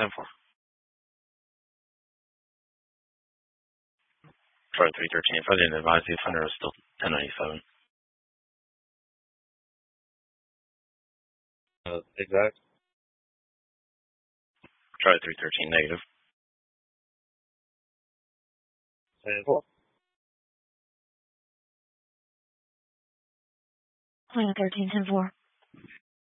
10-4. Try 313. If I didn't advise, the offender is still 1097. Exact. Try 313 negative. 10-4. Plan 13, 10-4.